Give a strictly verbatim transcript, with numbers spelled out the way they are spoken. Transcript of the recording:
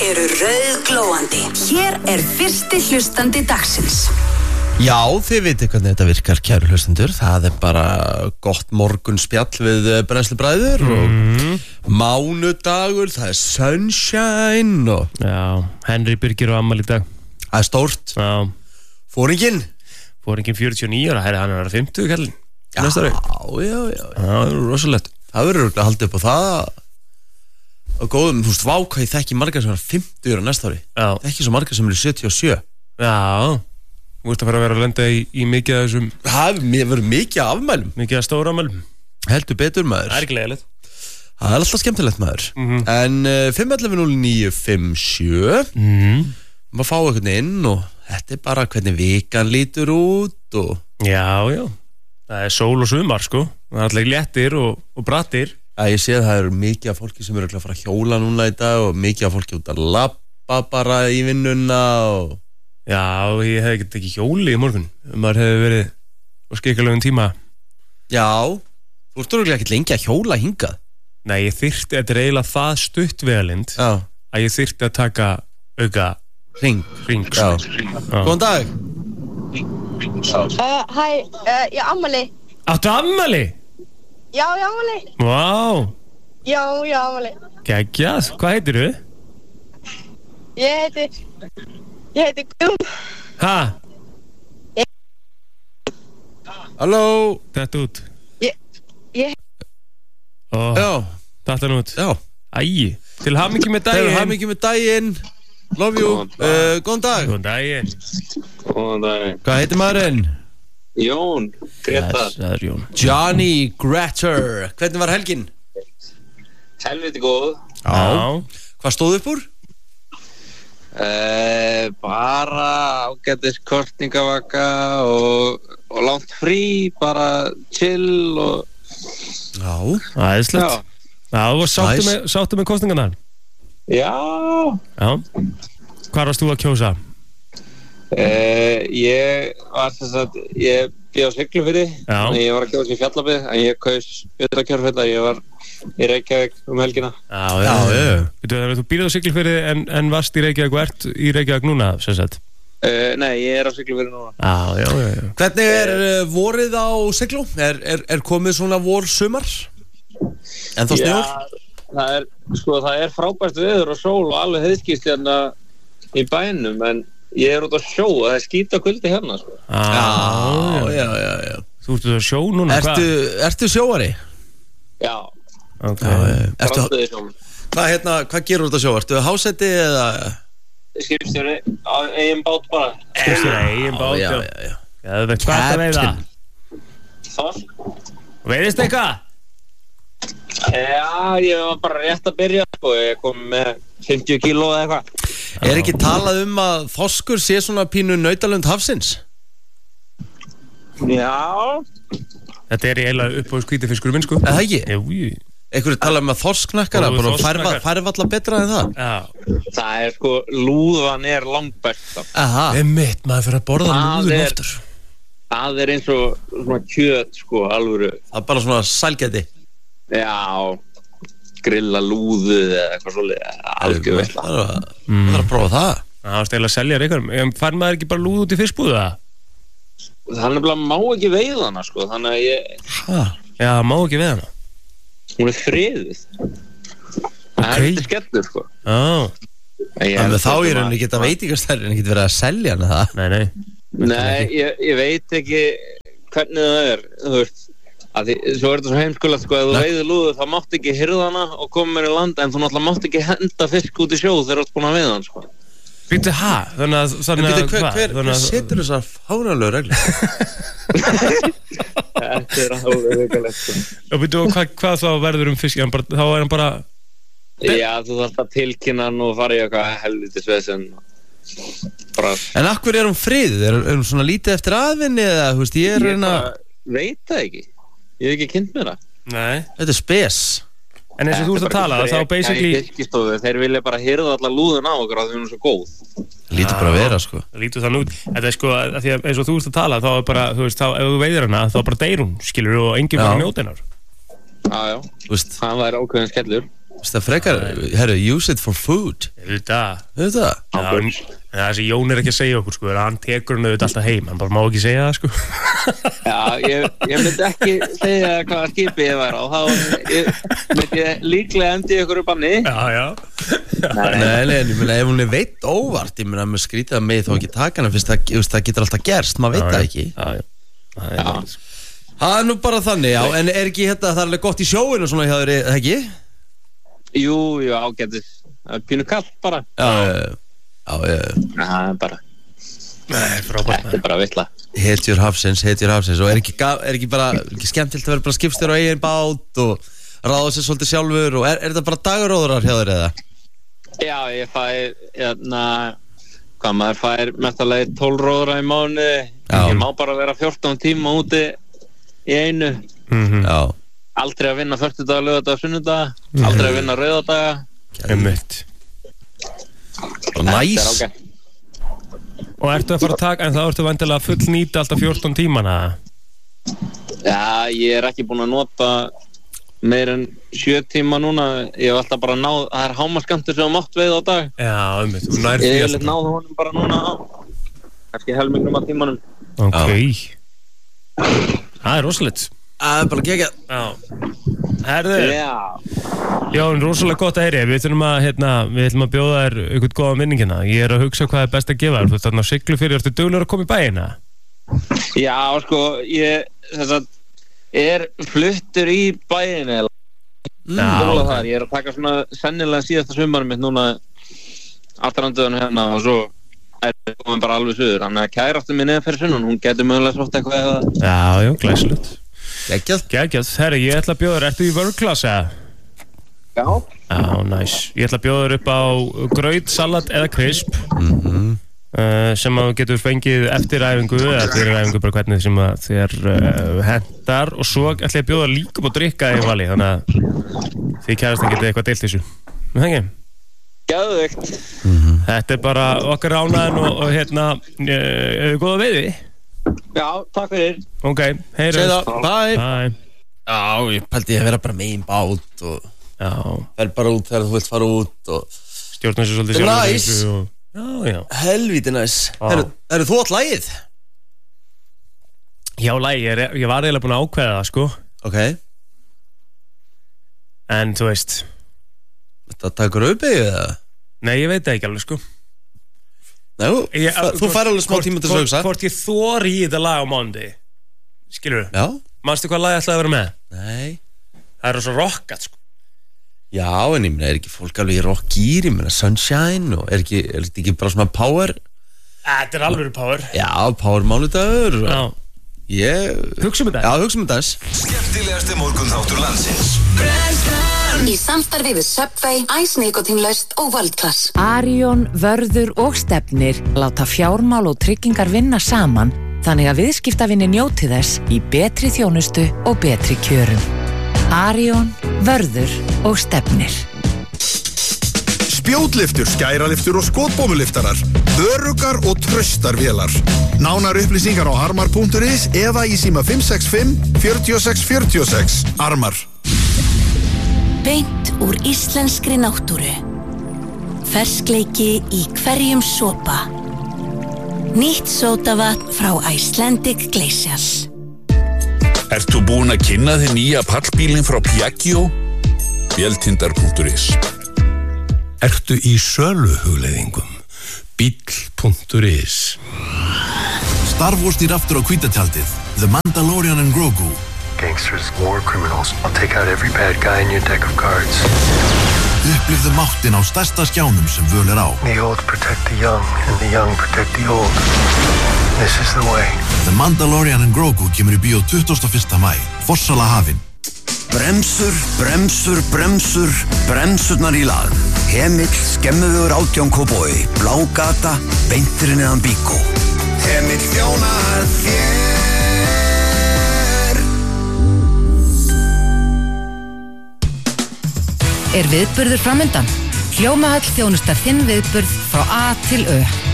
eru rauðglóandi. Hér er fyrsti hlustandi dagsins. Já, þið vitið hvernig þetta virkar, kæru hlustendur. Það er bara gott morgunspjall við brennslubræður mm. og mánudagur, það er sunshine og... Já, Henry Birgir og afmæli í dag. Það er stórt. Já. Fóringinn? Fóringinn fjörutíu og níu ára, herri, hann er að fimmtugu kallinn. Já, já, já, já. Það er rosalegt. Það verður örugglega haldið upp á það og góðum, þú veist, vá hvað ég þekki margar sem er fimmtugur á næsta ári. Já. Þekki svo margar sem eru sjötíu og sjö. Já. Þú veist að fara að vera að lenda í, í mikið af þessum... Það verður mikið af afmælum. Mikið af stóra afmælum. Heldur betur, maður. Það er gleðilegt. Það er alltaf skemmtilegt, maður. Mm-hmm. En uh, fimm ellefu núll níu fimm sjö mm. maður fá eitthvað inn og þetta er bara hvernig vikan lítur út og... Já, já. Það er sól og sumar, sko. Það er alltaf léttir og, og brattir. Já, ég sé að það eru mikið af fólki sem eru að fara að hjóla núna í dag og mikið af fólki út að labba bara í vinnuna og... Já, ég hef ekkert ekki hjóli í morgun. Maður hefði verið á skikkalögum tíma. Já, þú ert örugglega ekkert lengi að hjóla hingað. Nei, ég þyrfti, þetta er eiginlega það stutt veðalind að ég þyrfti að taka auka ring. Ring, já. Já. Góðan dag. Uh, hæ, uh, ég ammali. Áttu ammali? Já, ég ammali. Vá. Wow. Já, ég ammali. Geggjað, hvað heitir þú? Ég heiti... Ég heiti Guðrún. Hæ? Ég... Halló? Þetta út. Ég... Ég... Ó, já. Þetta út. Já. Æi, til hamingju með daginn. Til hamingju með daginn. Love you. Uh, góðan dag. Góðan daginn. Góðan daginn. Hvað heitir maðurinn? Jón Gretar. Yes, það er Jón. Johnny Gretar. Hvernig var helgin? Helviti góð. Já. Hvað stóð upp úr? Uh, bara ágætis kostningavaka og, og langt frí, bara chill og... Já. Það er slett. Já. Já, og sáttu nice. með, sáttu með kostningarnar? Já. Já. Hvar varst þú að kjósa? Uh, ég var þess að ég bíð á Siglufirði, þannig ég var að kjósa í Fjallabið, en ég kaus Björnakjörfella, ég var í Reykjavík um helgina. Já, já, já. Þú, þú býrð á Siglufirði en, en varst í Reykjavík og ert í Reykjavík núna, sem sagt? Uh, nei, ég er á Siglufirði núna. Já, já, já, já. Hvernig er uh, vorið á Siglú? Er, er, er komið svona vor-sumar? En þá snjór? Já, það er, sko, það er frábært veður og sól og alveg heiðskýrt hérna í bænum, en ég er út á sjó og það er skýta kuldi hérna, sko. Já, já, já, já. Þú ert á sjó núna, hvað? Ertu, ertu sjóari? Já. Ok. Ertu, hvað, hérna, hvað gerur þú út á sjó? Ertu hásetti eða? Skipstjóri á eigin bát bara. Skipstjóri á eigin bát, já. Já, já, já. Já, það er hvað að veiða? Þorsk. Veiðist eitthvað? Já, ég var bara rétt að byrja, sko. Ég kom með fimmtíu kíló eða eitthvað. Er ekki talað um að þorskur sé svona pínu nautalund hafsins? Já. Þetta er eiginlega upp á skvítifiskur minn, sko. Er það ekki? Jú, jú. Einhverju talað um að þorskknakkara bara færva, færvalla betra en það? Já. Það er sko, lúðan er langbesta. Aha. Einmitt, maður fyrir að borða lúðun oftar. Það er eins og svona kjöt, sko, alvöru. Það er bara svona sælgæti. Já. Grilla lúðu eða eitthvað svolítið algjör veistla. Það er að prófa það. Það er stæðilega að selja eitthvað. Fær maður ekki bara lúð út í fiskbúðu það? Þannig að má ekki veiða hana, sko. Þannig að ég... Hæ? Já, má ekki veiða hana. Hún er friðuð. Það er eitthvað skellur, sko. Já. Þannig að þá er henni ekki að veitingastæri en ekki verið að selja hana það. Nei, nei. Nei, ég, ég veit ekki hvernig það er, þú veist. Að því, svo er þetta svo heimskulegt, sko, ef þú veiðir lúðu þá máttu ekki hirða hana og koma með í land, en þú náttúrulega máttu ekki henda fisk út í sjó þegar þú ert búin að veiða hann, sko. Býttu, hæ? Þannig að... Þannig að... Hver, hver, hver setur þessar fáránlegu reglur? Þetta er alveg vikalegt, sko. Og býttu, hvað, hvað þá verður um fisk? Þá er hann bara... Já, þú þarft að tilkynna hann og fara í eitthvað helvítis vesen. Bara... En akkur er hún friðið? Er hún svona lítið eftir aðvinni eða, þú veist, ég er reyna... Ég veit það ekki. Ég hef ekki kynnt mér það. Nei. Þetta er spes. En eins og þú ert að tala, þá basically... Þeir vilja bara hirða alla lúðun á okkur að því hún er svo góð. Það lítur bara að vera, sko. Það lítur þannig út. Þetta er sko, að því að eins og þú ert að tala, þá er bara, þú veist, þá, ef þú veiðir hana, þá bara deyr hún, skilur, og enginn bara njóta hennar. Já, já. Þú veist. Það væri ákveðin skellur. Það frekar, herru, use it for food. Þetta Þetta? Já, en það sem Jón er ekki að segja okkur sko, er að hann tekur hann auðvitað alltaf heim, hann bara má ekki segja það sko. Já, ég, ég myndi ekki segja hvaða skipi ég væri á, þá ég, myndi ég líklega endi ykkur upp banni. Já, já. Nei, nei, ég meina, ef hún er veitt óvart, ég meina, með skrítið að mig þó ekki taka hana, fyrst það, það getur alltaf gerst, maður veit það ekki. Já, já. Það er alveg, sko. Það er nú bara þannig, já, en er ekki þetta, það er alveg gott í sjóinu og svona hjá þér, er það ekki? Jú, jú, ágætis. Það er pínu kallt bara. Já, já, já, já. Það er bara, Nei, frábært. þetta er bara vitla. Hetjur hafsins, hetjur hafsins og er ekki, ga- er ekki bara, ekki skemmtilt að vera bara skipstjóri á eigin bát og ráða sér svolítið sjálfur og er, er þetta bara dagaróðurar hjá þér eða? Já, ég fæ, hérna, hvað maður fær mestalegi tólf róðra í mánuði. Já. Ég má bara vera fjórtán tíma úti í einu. Mhm. Já, Aldrei að vinna föstudaga, laugardaga, sunnudaga. Aldrei að vinna rauðadaga. Einmitt. og næs. Þetta er ágætt. Og ertu að fara að taka, en þá ertu vantilega full nýta alltaf fjórtán tímana? Já, ég er ekki búinn að nota meir en sjö tíma núna. Ég hef alltaf bara náð, það er hámaskamtur sem á mátt veið á dag. Já, einmitt, þú nær Ég því hef alltaf. náð honum bara núna á kannski helmingnum af tímanum. Ok. Það er rosalegt. Það er bara geggjað. Já. Herðu, Já. Jón, rosalega gott að heyri. Við þurfum að, hérna, við ætlum að bjóða þér eitthvað góða minningina. Ég er að hugsa hvað er best að gefa þér. Þú ert þarna á siglu fyrir, ertu duglegur að koma í bæina? Já, sko, ég þess að er fluttur í bæinn eða Já, Dóla ok. þar. Ég er að taka svona sennilega síðasta sumarum mitt núna aðranduðan hérna og svo er komin bara alveg suður. Þannig að kærastur minn er fyrir sunnan, hún getur mögulega svolítið eitthvað eða. Já, já, glæsilegt. Geggjað. Gægjað, herri, ég ætla að bjóða þér, ertu í vörglas eða? Já. Já, næs. Ég ætla að bjóða þér upp á graut, salat eða krisp Mhm. uh, sem að þú getur fengið eftir æfingu eða fyrir æfingu, bara hvernig sem að þér uh, hendar, og svo ætla ég að bjóða þér líka upp á drikka í vali, þannig að því kærastan getið eitthvað deilt þessu. Nú hengi, Geðveikt. þetta er bara okkar ánaðin og, og hérna uh, góða veiði. Já, takk fyrir. Ok, heyrðu. Segðu það, bye. Bye. Já, ég pældi ég að vera bara með einn bát og Já, fer bara út þegar þú vilt fara út og stjórnum þessu svolítið Þetta er sjálfur næs. þessu og... Já, já. helvíti næs. Já. Herru, herru, þú átt lagið? Já, lægi, ég, er- ég var eiginlega búin að ákveða það, sko. Ok, En þú veist, þetta takur auðbygg eða? nei, ég veit það ekki alveg, sko. Nei, þú, Ég, þú fær alveg smá hvort- tíma til þess að hugsa. hvort- Hvort ég þori í þetta lag á mánuði. Skilur þú? Já, Manstu hvað lag ég ætlaði að vera með? nei. Það er svo rockat, sko. Já, en ég meina, er ekki fólk alveg í rockýr, ég meina Sunshine og er ekki, er þetta ekki bara svona power? Þetta er alveg power. Já, power mánudagur og Já. ég... Hugsa um þetta. Já, hugsa um þetta þess. Skemmtilegasti morgunþáttur landsins. Í samstarfi við Subway, Ice Nikotinlaust og World Class. Arion, Vörður og Stefnir láta fjármál og tryggingar vinna saman þannig að viðskiptavinni njóti þess í betri þjónustu og betri kjörum. Arion, Vörður og Stefnir. Spjótliftur, skæraliftur og skotbómuliftarar. Öruggar og traustar vélar. Nánar upplýsingar á armar punktur is eða í síma fimm sex fimm, fjögur sex fjögur sex. Armar. Beint úr íslenskri náttúru. Ferskleiki í hverjum sopa. Nýtt sódavatn frá Icelandic Glacial. Ert þú búinn að kynna þig nýja pallbílinn frá Piaggio? Véltindar punktur is. Ertu í söluhugleiðingum? Bíll punktur is. Star Wars snýr aftur á hvítatjaldið. The Mandalorian and Grogu. Gangsters, war criminals. I'll take out every bad guy in your deck of cards. Upplifðu máttin á stærsta skjánum sem völ er á. The old protect the young, and the young protect the old. This is the way. The Mandalorian and Grogu kemur í bíó tuttugasta og fyrsta maí. Fossala hafin. Bremsur, bremsur, bremsur, bremsurnar í lag. Hemill, skemmuður átján Kópavogi, Blágata, beintir neðan Bíkó. Hemill þjónar þér. Er viðburður framundan? Hljómahall þjónustar þinn viðburð frá A til Ö.